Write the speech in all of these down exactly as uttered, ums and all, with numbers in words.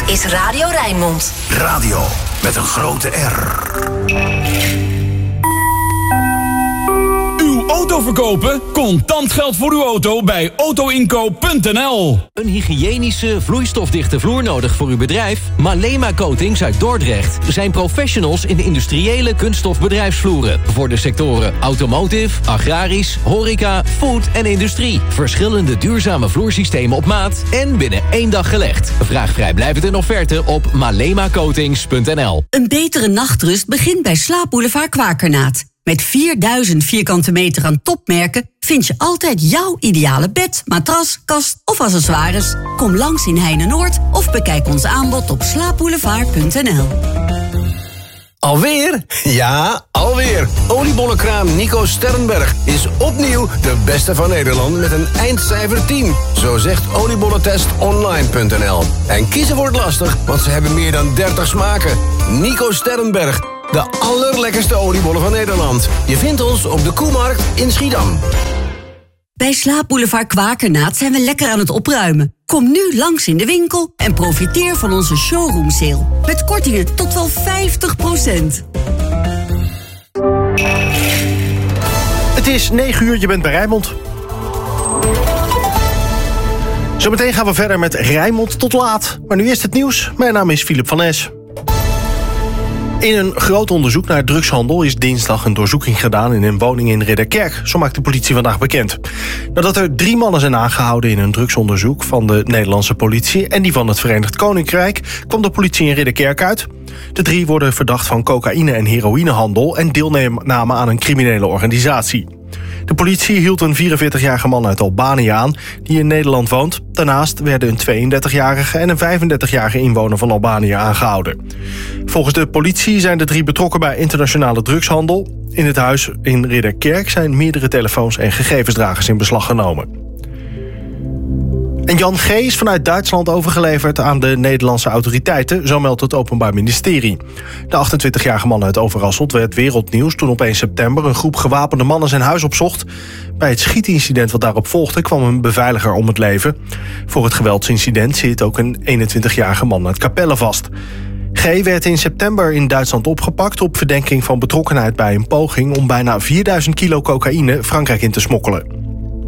is Radio Rijnmond. Radio met een grote R. Uw auto verkopen? Contant geld voor uw auto bij autoinkoop punt n l. Een hygiënische, vloeistofdichte vloer nodig voor uw bedrijf? Malema Coatings uit Dordrecht zijn professionals in de industriële kunststofbedrijfsvloeren. Voor de sectoren automotive, agrarisch, horeca, food en industrie. Verschillende duurzame vloersystemen op maat en binnen één dag gelegd. Vraag vrijblijvend een offerte op malema coatings punt n l. Een betere nachtrust begint bij Slaapboulevard Kwakernaat. Met vierduizend vierkante meter aan topmerken vind je altijd jouw ideale bed, matras, kast of accessoires. Kom langs in Heine-Noord of bekijk ons aanbod op slaapboulevard punt n l. Alweer? Ja, alweer. Oliebollenkraam Nico Sternberg is opnieuw de beste van Nederland met een eindcijfer tien. Zo zegt oliebollentest online punt n l. En kiezen wordt lastig, want ze hebben meer dan dertig smaken. Nico Sternberg, de allerlekkerste oliebollen van Nederland. Je vindt ons op de Koemarkt in Schiedam. Bij Slaapboulevard Kwakernaat zijn we lekker aan het opruimen. Kom nu langs in de winkel en profiteer van onze showroom sale. Met kortingen tot wel vijftig procent. Het is negen uur, je bent bij Rijnmond. Zometeen gaan we verder met Rijnmond tot laat. Maar nu eerst het nieuws. Mijn naam is Philip van Es. In een groot onderzoek naar drugshandel is dinsdag een doorzoeking gedaan in een woning in Ridderkerk. Zo maakt de politie vandaag bekend. Nadat er drie mannen zijn aangehouden in een drugsonderzoek van de Nederlandse politie en die van het Verenigd Koninkrijk, kwam de politie in Ridderkerk uit. De drie worden verdacht van cocaïne- en heroïnehandel en deelname aan een criminele organisatie. De politie hield een vierenveertigjarige man uit Albanië aan die in Nederland woont. Daarnaast werden een tweeëndertigjarige en een vijfendertigjarige inwoner van Albanië aangehouden. Volgens de politie zijn de drie betrokken bij internationale drugshandel. In het huis in Ridderkerk zijn meerdere telefoons en gegevensdragers in beslag genomen. En Jan G. is vanuit Duitsland overgeleverd aan de Nederlandse autoriteiten, zo meldt het Openbaar Ministerie. De achtentwintigjarige man uit Overasselt werd wereldnieuws toen op één september een groep gewapende mannen zijn huis opzocht. Bij het schietincident wat daarop volgde kwam een beveiliger om het leven. Voor het geweldsincident zit ook een eenentwintigjarige man uit Capelle vast. G. werd in september in Duitsland opgepakt op verdenking van betrokkenheid bij een poging om bijna vierduizend kilo cocaïne Frankrijk in te smokkelen.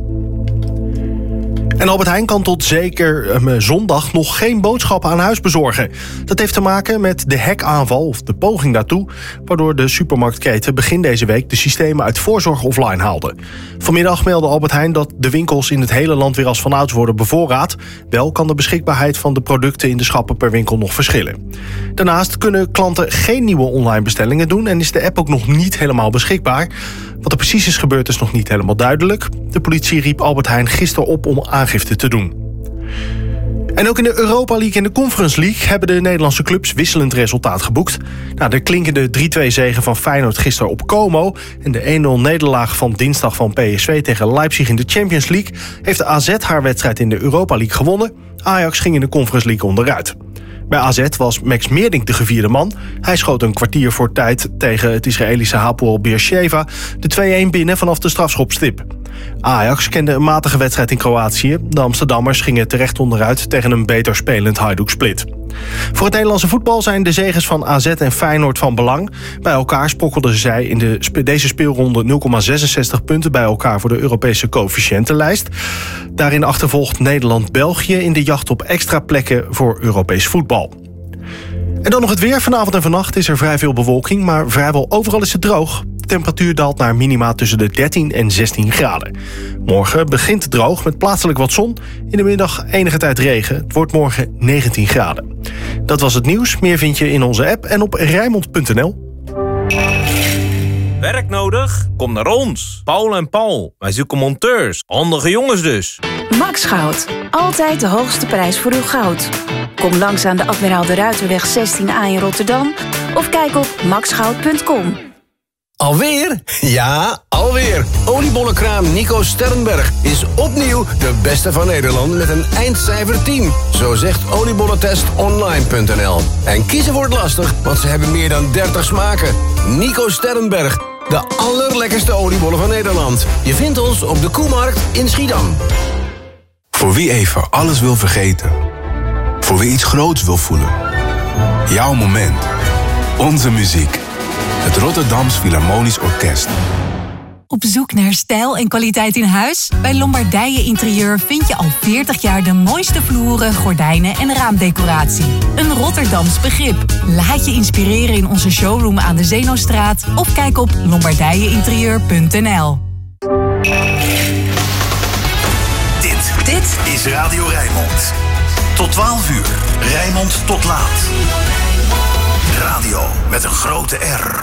En Albert Heijn kan tot zeker um, zondag nog geen boodschappen aan huis bezorgen. Dat heeft te maken met de hackaanval, of de poging daartoe, waardoor de supermarktketen begin deze week de systemen uit voorzorg offline haalde. Vanmiddag meldde Albert Heijn dat de winkels in het hele land weer als vanouds worden bevoorraad. Wel kan de beschikbaarheid van de producten in de schappen per winkel nog verschillen. Daarnaast kunnen klanten geen nieuwe online bestellingen doen en is de app ook nog niet helemaal beschikbaar. Wat er precies is gebeurd is nog niet helemaal duidelijk. De politie riep Albert Heijn gisteren op om aangifte te doen. En ook in de Europa League en de Conference League hebben de Nederlandse clubs wisselend resultaat geboekt. Na de klinkende drie-twee zege van Feyenoord gisteren op Como en de één nul nederlaag van dinsdag van P S V tegen Leipzig in de Champions League heeft de A Z haar wedstrijd in de Europa League gewonnen. Ajax ging in de Conference League onderuit. Bij A Z was Max Meerdink de gevierde man. Hij schoot een kwartier voor tijd tegen het Israëlische Hapoel Beersheva de twee-een binnen vanaf de strafschopstip. Ajax kende een matige wedstrijd in Kroatië. De Amsterdammers gingen terecht onderuit tegen een beter spelend Hajduk Split. Voor het Nederlandse voetbal zijn de zeges van A Z en Feyenoord van belang. Bij elkaar sprokkelden zij in de spe- deze speelronde nul komma zesenzestig punten bij elkaar voor de Europese coëfficiëntenlijst. Daarin achtervolgt Nederland-België in de jacht op extra plekken voor Europees voetbal. En dan nog het weer. Vanavond en vannacht is er vrij veel bewolking, maar vrijwel overal is het droog. De temperatuur daalt naar minima tussen de dertien en zestien graden. Morgen begint het droog met plaatselijk wat zon. In de middag enige tijd regen. Het wordt morgen negentien graden. Dat was het nieuws. Meer vind je in onze app en op rijnmond punt n l. Werk nodig? Kom naar ons. Paul en Paul. Wij zoeken monteurs. Handige jongens dus. Max Goud. Altijd de hoogste prijs voor uw goud. Kom langs aan de Admiraal de Ruiterweg zestien A in Rotterdam of kijk op max goud punt com. Alweer? Ja, alweer. Oliebollenkraam Nico Sternberg is opnieuw de beste van Nederland met een eindcijfer tien. Zo zegt oliebollentest online punt n l. En kiezen wordt lastig, want ze hebben meer dan dertig smaken. Nico Sternberg, de allerlekkerste oliebollen van Nederland. Je vindt ons op de Koemarkt in Schiedam. Voor wie even alles wil vergeten. Voor wie iets groots wil voelen. Jouw moment. Onze muziek. Het Rotterdams Philharmonisch Orkest. Op zoek naar stijl en kwaliteit in huis? Bij Lombardije Interieur vind je al veertig jaar de mooiste vloeren, gordijnen en raamdecoratie. Een Rotterdams begrip. Laat je inspireren in onze showroom aan de Zeenostraat of kijk op lombardije interieur punt n l. Dit, dit is Radio Rijnmond. Tot twaalf uur. Rijnmond tot laat. Radio met een grote R.